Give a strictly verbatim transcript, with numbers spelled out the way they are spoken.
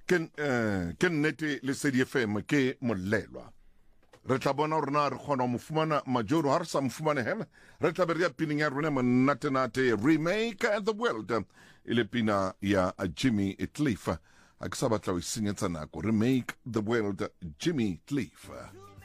Ken eh ken nete le C D F M ke molelwa. Re tla bona rona re kgona mo fumana majoro har sa mfumane hela. Re tla beria pining ya rona monate nate remake the world. Ile pina ya Jimmy Cliff. Aksa batla o isinyetsa nako remake the world Jimmy Cliff.